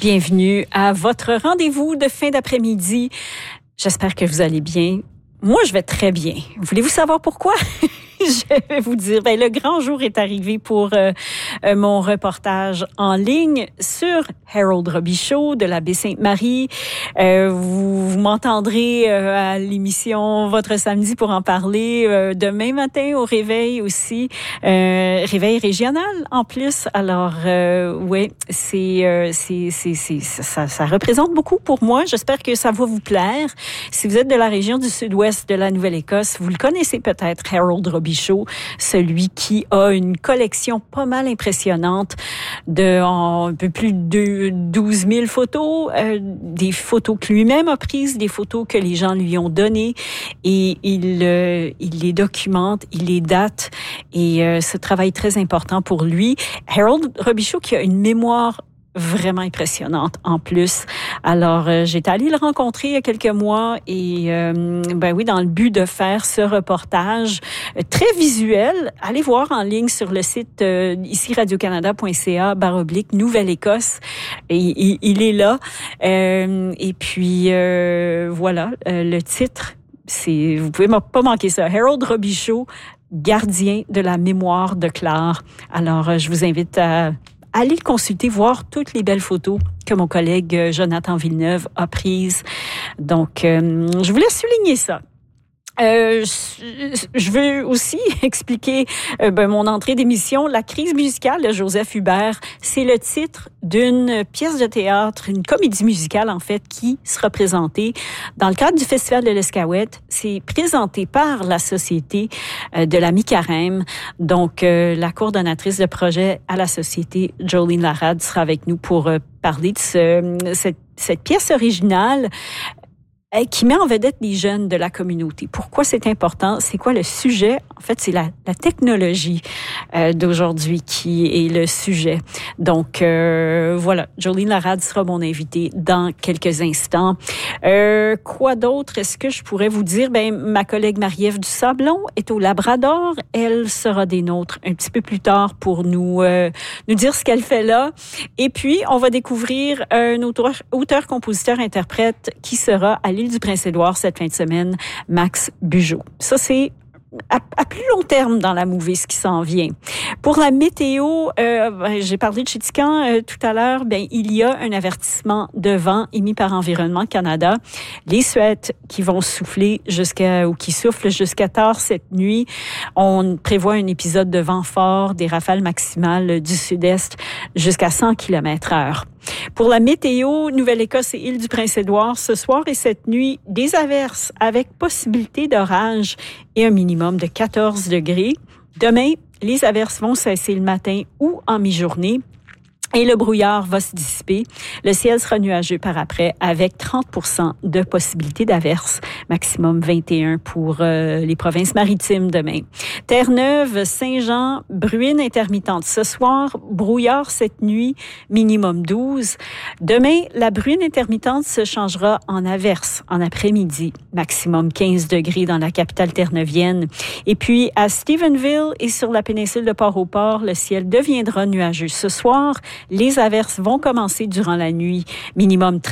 Bienvenue à votre rendez-vous de fin d'après-midi. J'espère que vous allez bien. Moi, je vais très bien. Voulez-vous savoir pourquoi? Je vais vous dire, le grand jour est arrivé pour mon reportage en ligne sur Harold Robichaud de la Baie-Sainte-Marie. Vous m'entendrez à l'émission Votre Samedi pour en parler demain matin au réveil aussi. Réveil régional en plus. Alors, ouais, ça représente beaucoup pour moi. J'espère que ça va vous plaire. Si vous êtes de la région du sud-ouest de la Nouvelle-Écosse, vous le connaissez peut-être, Harold Robichaud. Celui qui a une collection pas mal impressionnante de un peu plus de 12 000 photos, des photos que lui-même a prises, des photos que les gens lui ont données, et il les documente, il les date, et ce travail très important pour lui. Harold Robichaud qui a une mémoire vraiment impressionnante en plus. Alors, j'étais allée le rencontrer il y a quelques mois et oui, dans le but de faire ce reportage très visuel. Allez voir en ligne sur le site ici radiocanada.ca/ Nouvelle-Écosse. Et il est là. Et puis voilà, le titre, vous pouvez pas manquer ça. Harold Robichaud, gardien de la mémoire de Clare. Alors, je vous invite à allez le consulter, voir toutes les belles photos que mon collègue Jonathan Villeneuve a prises. Donc, je voulais souligner ça. Je veux aussi expliquer mon entrée d'émission. La crise musicale de Joseph Hubert, c'est le titre d'une pièce de théâtre, une comédie musicale en fait, qui sera présentée dans le cadre du Festival de l'Escaouette. C'est présenté par la Société de la Mi-Carême. Donc, la coordonnatrice de projet à la Société, Jolene Larade, sera avec nous pour parler de cette pièce originale qui met en vedette les jeunes de la communauté. Pourquoi c'est important? C'est quoi le sujet? En fait, c'est la technologie d'aujourd'hui qui est le sujet. Donc, voilà, Jolene Larade sera mon invitée dans quelques instants. Quoi d'autre? Est-ce que je pourrais vous dire? Ma collègue Marie-Ève Dusablon est au Labrador. Elle sera des nôtres un petit peu plus tard pour nous dire ce qu'elle fait là. Et puis, on va découvrir un auteur, compositeur, interprète qui sera à l'île du Prince-Édouard cette fin de semaine, Max Bugeaud. Ça, c'est à plus long terme dans la mouvée, ce qui s'en vient. Pour la météo, j'ai parlé de Chéticamp tout à l'heure. Il y a un avertissement de vent émis par Environnement Canada. Les suettes qui vont souffler qui soufflent jusqu'à tard cette nuit. On prévoit un épisode de vent fort, des rafales maximales du sud-est jusqu'à 100 km/h. Pour la météo, Nouvelle-Écosse et île du Prince-Édouard, ce soir et cette nuit, des averses avec possibilité d'orage et un minimum de 14 degrés. Demain, les averses vont cesser le matin ou en mi-journée. Et le brouillard va se dissiper. Le ciel sera nuageux par après avec 30% de possibilité d'averse. Maximum 21 pour les provinces maritimes demain. Terre-Neuve, Saint-Jean, bruine intermittente ce soir. Brouillard cette nuit, minimum 12. Demain, la bruine intermittente se changera en averse en après-midi. Maximum 15 degrés dans la capitale terre-neuvienne. Et puis, à Stephenville et sur la péninsule de Port-au-Port, le ciel deviendra nuageux ce soir. Les averses vont commencer durant la nuit. Minimum 13